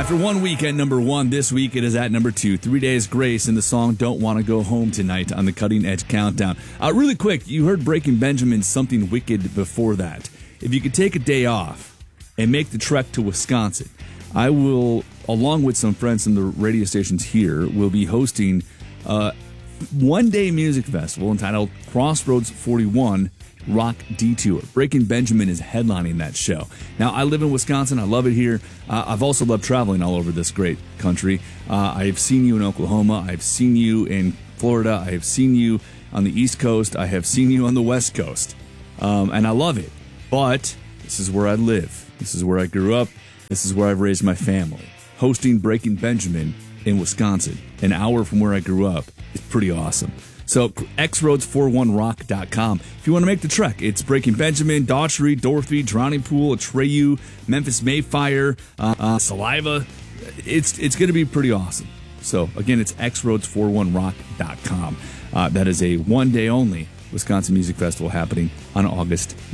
After 1 week at number 1, this week it is at number 2. 3 Days Grace and the song Don't Want to Go Home Tonight on the Cutting Edge Countdown. Really quick, you heard Breaking Benjamin's Something Wicked before that. If you could take a day off and make the trek to Wisconsin, I will, along with some friends from the radio stations here, will be hosting a one-day music festival entitled Crossroads 41 Rock Detour. Breaking Benjamin is headlining that show. Now, I live in Wisconsin. I love it here. I've also loved traveling all over this great country. I've seen you in Oklahoma. I've seen you in Florida. I have seen you on the East Coast. I have seen you on the West Coast. And I love it. But this is where I live. This is where I grew up. This is where I've raised my family. Hosting Breaking Benjamin in Wisconsin, an hour from where I grew up, is pretty awesome. So, xroads41rock.com. If you want to make the trek, it's Breaking Benjamin, Daughtry, Dorothy, Drowning Pool, Atreyu, Memphis Mayfire, Saliva. It's going to be pretty awesome. So, again, it's xroads41rock.com. That is a one-day only Wisconsin Music Festival happening on August